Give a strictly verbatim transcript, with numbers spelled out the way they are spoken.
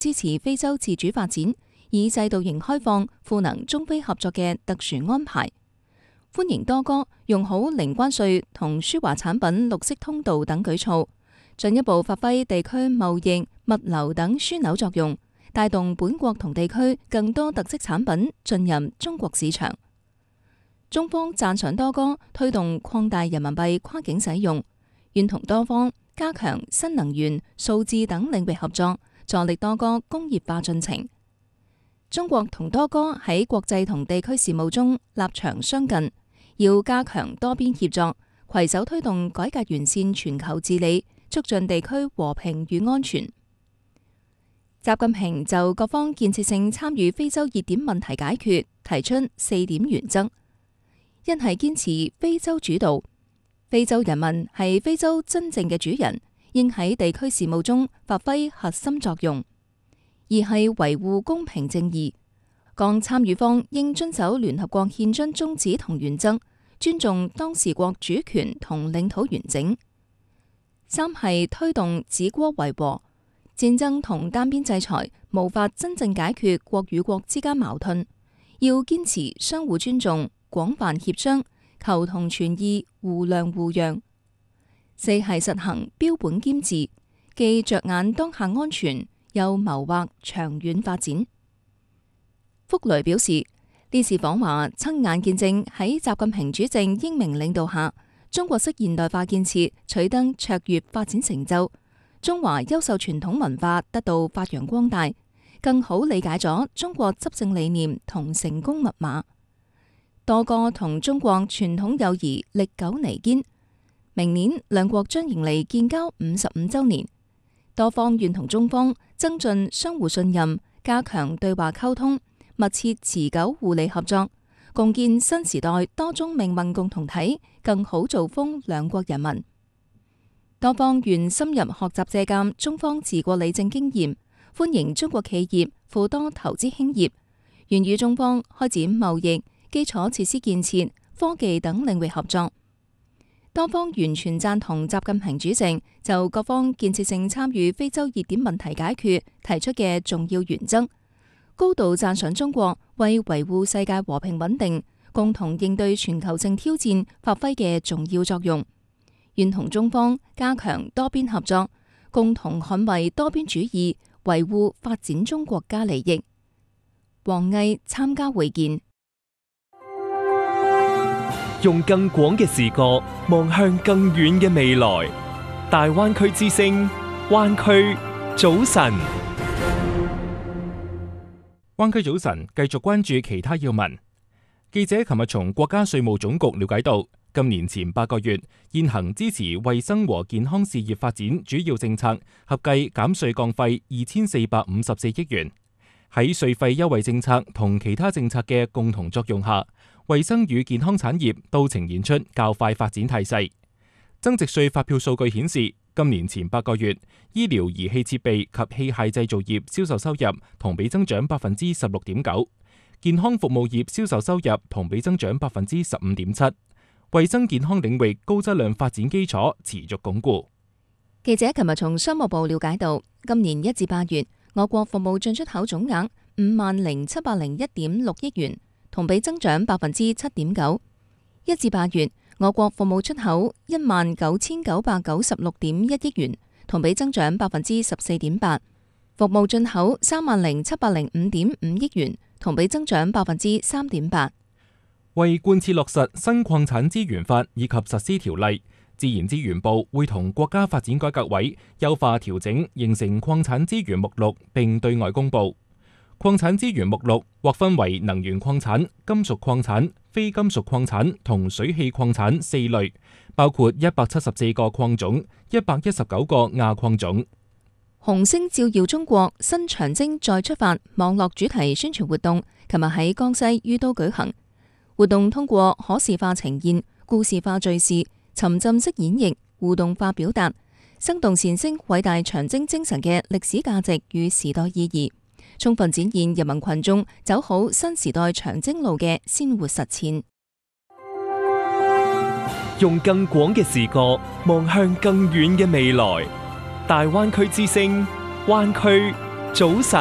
支持非洲自主發展，以制度型開放賦能中非合作嘅特殊安排。歡迎多哥用好零關稅同輸華產品綠色通道等舉措，進一步發揮地區貿易、物流等樞紐作用，帶動本國同地區更多特色產品進入中國市場。中方讚賞多哥推動擴大人民幣跨境使用，願同多方加強新能源、數字等領域合作，助力多哥工業化進程。中國同多哥喺國際同地區事務中立場相近，要加強多邊協作，攜手推動改革完善全球治理，促進地區和平與安全。習近平就各方建設性參與非洲熱點問題解決提出四點原則：一係堅持非洲主導，非洲人民係非洲真正嘅主人，應喺地區事務中發揮核心作用；二係維護公平正義，各參與方應遵守聯合國憲章宗旨同原則，尊重當事國主權同領土完整；三係推動止戈為和，戰爭同單邊制裁無法真正解決國與國之間矛盾，要堅持相互尊重、廣泛協商、求同存異、互諒互讓；四係實行標本兼治，既着眼當下安全，又謀劃長遠發展。福雷表示，呢次訪華親眼見證喺習近平主政英明領導下，中國式現代化建設取得卓越發展成就，中華優秀傳統文化得到發揚光大，更好理解咗中國執政理念同成功密碼。多哥同中國傳統友誼歷久彌堅，明年兩國將迎嚟建交五十五週年，多方願同中方增進相互信任，加強對話溝通，密切持久互利合作，共建新時代多種命運共同體，更好造福兩國人民。多方願深入學習借鑒中方治國理政經驗，歡迎中國企業赴多投資興業，願與中方開展貿易、基礎設施建設、科技等領域合作。多方完全贊同習近平主席就各方建設性參與非洲熱點問題解決提出嘅重要原則，高度讚賞中國為維護世界和平穩定、共同應對全球性挑戰發揮嘅重要作用，願同中方加強多邊合作，共同捍衛多邊主義，維護發展中國家利益。王毅參加會見。 用更廣嘅視角望向更遠嘅未來，大灣區之聲，灣區早晨。灣區早晨繼續關注其他要聞。記者琴日從國家稅務總局了解到，今年前八個月現行支持衛生和健康事業發展主要政策合計減稅降費二千四百五十四億元。喺稅費優惠政策同其他政策嘅共同作用下，衛生與健康產業都呈現出較快發展態勢。增值稅發票數據顯示，今年前八個月，醫療儀器設備及器械製造業銷售收入同比增長百分之十六點九，健康服務業銷售收入同比增長百分之十五點七。衛生健康領域高質量發展基礎持續鞏固。 記者琴日從商務部了解到，今年一至八月，我國服務進出口總額五萬零七百零一點六億元，同比增長百分之七點九。一至八月，我國服務出口一萬九千九百九十六點一億元，同比增長百分之十四點八。服務進口三萬零七百零五點五億元，同比增長百分之三點八。 為貫徹落實新礦產資源法以及實施條例，自然資源部會同國家發展改革委優化調整，形成礦產資源目錄並對外公佈。礦產資源目錄劃分為能源礦產、金屬礦產、非金屬礦產同水氣礦產四類，包括一百七十四個礦種、一百一十九個亞礦種。 紅星照耀中國新長征再出發網絡主題宣傳活動，琴日喺江西于都舉行。活動通過可視化呈現、故事化敘事、沉浸式演繹、互動化表達，生動闡釋偉大長征精神嘅歷史價值與時代意義，充分展現人民群眾走好新時代長征路嘅鮮活實踐。 用更廣嘅視角望向更遠嘅未來，大灣區之聲，灣區早晨。